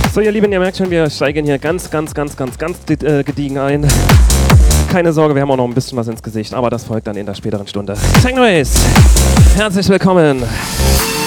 So, ihr Lieben, ihr merkt schon, wir steigen hier ganz gediegen ein. Keine Sorge, wir haben auch noch ein bisschen was ins Gesicht, aber das folgt dann in der späteren Stunde. Technoace, herzlich willkommen.